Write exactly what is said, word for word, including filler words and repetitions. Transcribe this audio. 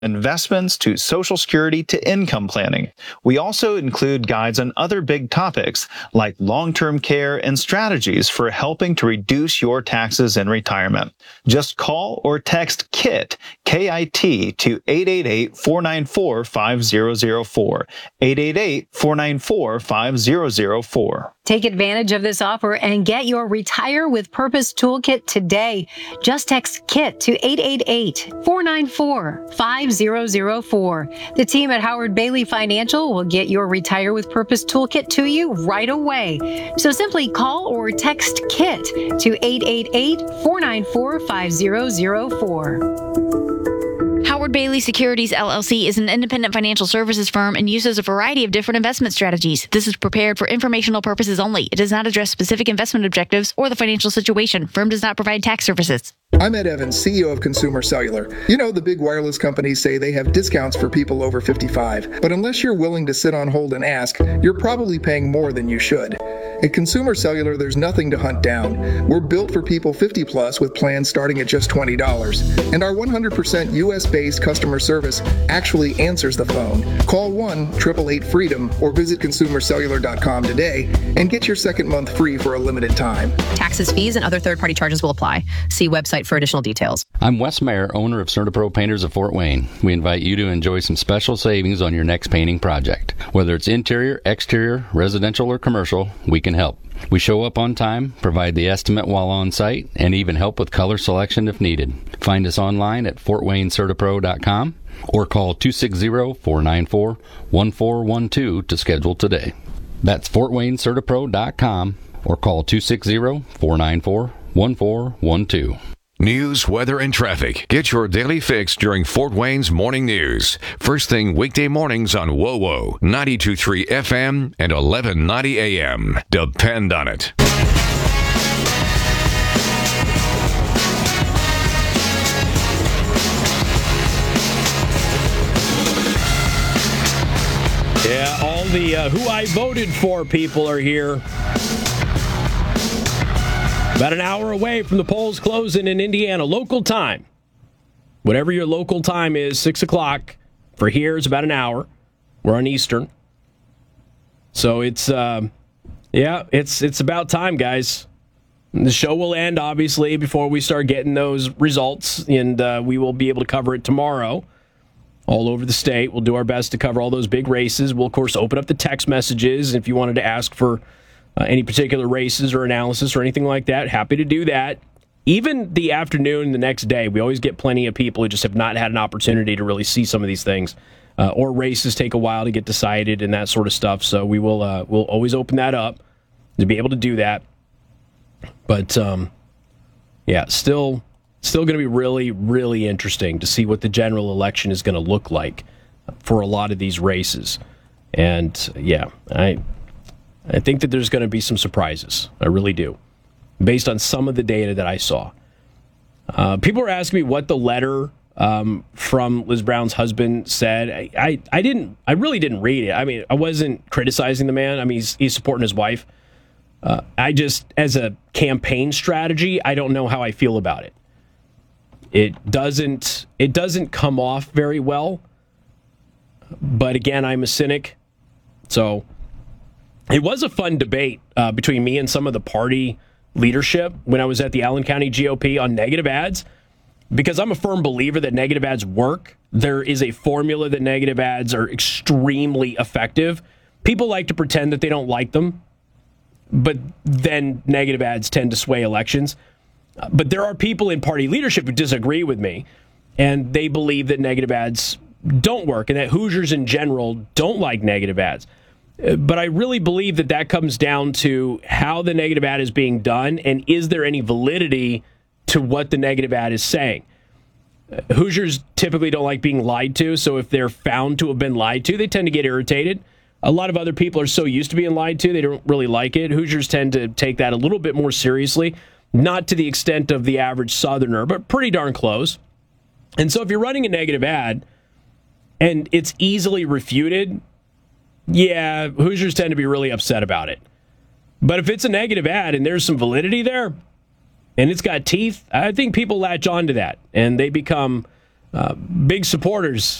investments to Social Security to income planning. We also include guides on other big topics like long-term care and strategies for helping to reduce your taxes in retirement. Just call or text KIT, K I T, to eight eight eight, four nine four, five zero zero four, eight eight eight, four nine four, five zero zero four. Take advantage of this offer and get your Retire with Purpose Toolkit today. Just text KIT to eight eight eight, four nine four, five zero zero four. The team at Howard Bailey Financial will get your Retire with Purpose Toolkit to you right away. So simply call or text KIT to eight eight eight, four nine four, five zero zero four. Howard Bailey Securities, L L C is an independent financial services firm and uses a variety of different investment strategies. This is prepared for informational purposes only. It does not address specific investment objectives or the financial situation. Firm does not provide tax services. I'm Ed Evans, C E O of Consumer Cellular. You know, the big wireless companies say they have discounts for people over fifty-five, but unless you're willing to sit on hold and ask, you're probably paying more than you should. At Consumer Cellular, there's nothing to hunt down. We're built for people fifty plus with plans starting at just twenty dollars. And our one hundred percent U S-based customer service actually answers the phone. Call one eight eight eight, FREEDOM or visit consumer cellular dot com today and get your second month free for a limited time. Taxes, fees, and other third-party charges will apply. See website for additional details. I'm Wes Mayer, owner of CertaPro Painters of Fort Wayne. We invite you to enjoy some special savings on your next painting project. Whether it's interior, exterior, residential, or commercial, we can help. We show up on time, provide the estimate while on site, and even help with color selection if needed. Find us online at fort wayne certapro dot com or call two six zero, four nine four, one four one two to schedule today. That's fort wayne certapro dot com or call two six zero, four nine four, one four one two. News, weather, and traffic. Get your daily fix during Fort Wayne's Morning News. First thing weekday mornings on W O W O, ninety-two point three F M and eleven ninety A M. Depend on it. Yeah, all the uh, who I voted for people are here. About an hour away from the polls closing in Indiana, local time. Whatever your local time is, six o'clock. For here, it's about an hour. We're on Eastern. So it's, uh, yeah, it's it's about time, guys. The show will end, obviously, before we start getting those results, and uh, we will be able to cover it tomorrow all over the state. We'll do our best to cover all those big races. We'll, of course, open up the text messages if you wanted to ask for Uh, any particular races or analysis or anything like that. Happy to do that. Even the afternoon, the next day, we always get plenty of people who just have not had an opportunity to really see some of these things. Uh, or races take a while to get decided and that sort of stuff. So we will uh, we'll always open that up to be able to do that. But, um, yeah, still, still going to be really, really interesting to see what the general election is going to look like for a lot of these races. And, yeah, I... I think that there's going to be some surprises. I really do, based on some of the data that I saw. Uh, people were asking me what the letter um, from Liz Brown's husband said. I, I, I didn't. I really didn't read it. I mean, I wasn't criticizing the man. I mean, he's, he's supporting his wife. Uh, I just, as a campaign strategy, I don't know how I feel about it. It doesn't. It doesn't come off very well. But again, I'm a cynic, so. It was a fun debate uh, between me and some of the party leadership when I was at the Allen County G O P on negative ads, because I'm a firm believer that negative ads work. There is a formula that negative ads are extremely effective. People like to pretend that they don't like them, but then negative ads tend to sway elections. But there are people in party leadership who disagree with me, and they believe that negative ads don't work and that Hoosiers in general don't like negative ads. But I really believe that that comes down to how the negative ad is being done and is there any validity to what the negative ad is saying. Hoosiers typically don't like being lied to, so if they're found to have been lied to, they tend to get irritated. A lot of other people are so used to being lied to, they don't really like it. Hoosiers tend to take that a little bit more seriously, not to the extent of the average Southerner, but pretty darn close. And so if you're running a negative ad and it's easily refuted, yeah, Hoosiers tend to be really upset about it. But if it's a negative ad and there's some validity there and it's got teeth, I think people latch on to that and they become uh, big supporters